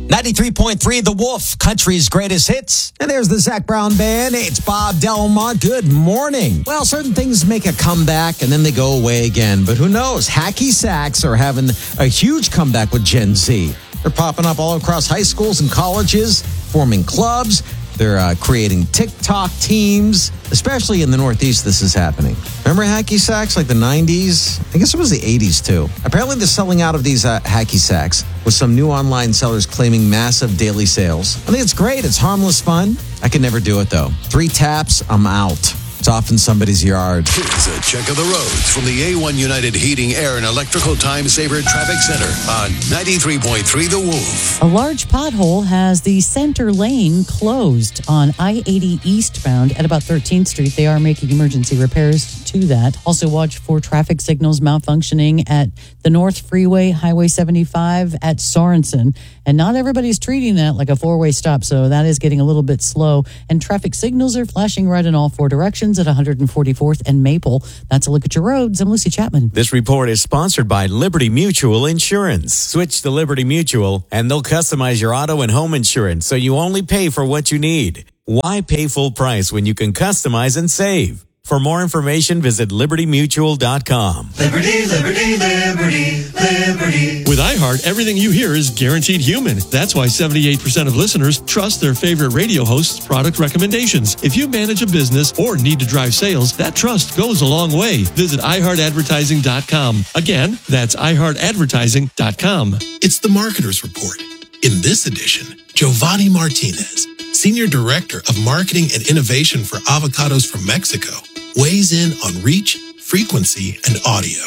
93.3 The Wolf, country's greatest hits. And there's the Zach Brown Band. Hey, it's Bob Delmont. Good morning. Well, certain things make a comeback and then they go away again. But who knows? Hacky Sacks are having a huge comeback with Gen Z. They're popping up all across high schools and colleges, forming clubs. They're creating TikTok teams, especially in the Northeast. This is happening. Remember hacky sacks like the 90s? I guess it was the 80s too. Apparently they're selling out of these hacky sacks with some new online sellers claiming massive daily sales. I think it's great. It's harmless fun. I could never do it though. 3 taps, I'm out. It's off in somebody's yard. Here's a check of the roads from the A1 United Heating, Air, and Electrical Time Saver Traffic Center on 93.3 The Wolf. A large pothole has the center lane closed on I-80 eastbound at about 13th Street. They are making emergency repairs to that. Also watch for traffic signals malfunctioning at the North Freeway, Highway 75 at Sorensen. And not everybody's treating that like a 4-way stop, so that is getting a little bit slow. And traffic signals are flashing red in all 4 directions at 144th and Maple. That's a look at your roads. I'm Lucy Chapman. This report is sponsored by Liberty Mutual Insurance. Switch to Liberty Mutual and they'll customize your auto and home insurance so you only pay for what you need. Why pay full price when you can customize and save? For more information, visit libertymutual.com. Liberty, liberty, liberty, liberty. With iHeart, everything you hear is guaranteed human. That's why 78% of listeners trust their favorite radio host's product recommendations. If you manage a business or need to drive sales, that trust goes a long way. Visit iHeartAdvertising.com. Again, that's iHeartAdvertising.com. It's the Marketer's Report. In this edition, Giovanni Martinez, Senior Director of Marketing and Innovation for Avocados from Mexico, weighs in on reach, frequency, and audio.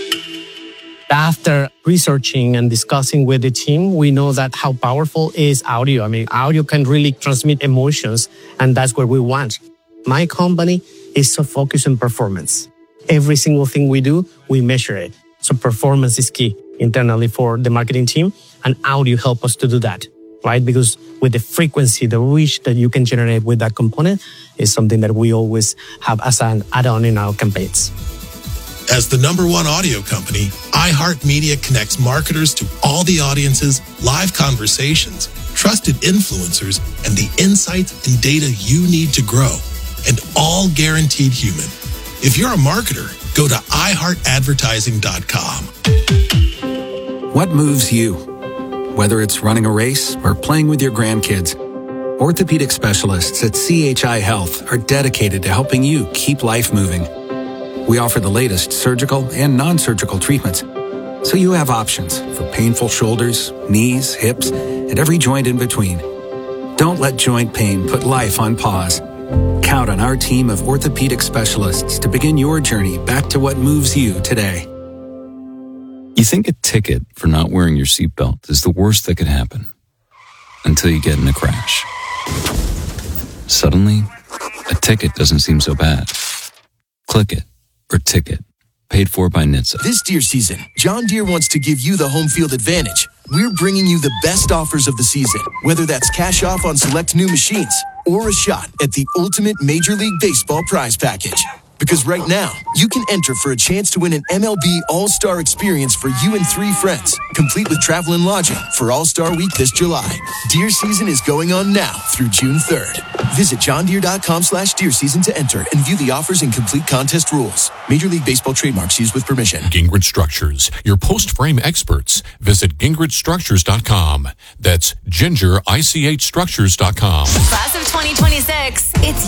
After researching and discussing with the team, we know that how powerful is audio. I mean, audio can really transmit emotions, and that's what we want. My company is so focused on performance. Every single thing we do, we measure it. So performance is key internally for the marketing team, and audio help us to do that, right? Because with the frequency, the reach that you can generate with that component is something that we always have as an add-on in our campaigns. As the #1 audio company, iHeartMedia connects marketers to all the audiences, live conversations, trusted influencers, and the insights and data you need to grow, and all guaranteed human. If you're a marketer, go to iHeartAdvertising.com. What moves you? Whether it's running a race or playing with your grandkids, orthopedic specialists at CHI Health are dedicated to helping you keep life moving. We offer the latest surgical and non-surgical treatments, so you have options for painful shoulders, knees, hips, and every joint in between. Don't let joint pain put life on pause. Count on our team of orthopedic specialists to begin your journey back to what moves you today. You think a ticket for not wearing your seatbelt is the worst that could happen until you get in a crash. Suddenly, a ticket doesn't seem so bad. Click it or ticket. Paid for by NHTSA. This deer season, John Deere wants to give you the home field advantage. We're bringing you the best offers of the season, whether that's cash off on select new machines or a shot at the ultimate Major League Baseball prize package. Because right now, you can enter for a chance to win an MLB All-Star experience for you and 3 friends, complete with travel and lodging for All-Star Week this July. Deer season is going on now through June 3rd. Visit johndeere.com/deer season to enter and view the offers and complete contest rules. Major League Baseball trademarks used with permission. Gingrich Structures, your post-frame experts. Visit gingrichstructures.com. That's GingerICHstructures.com. Class of 2026.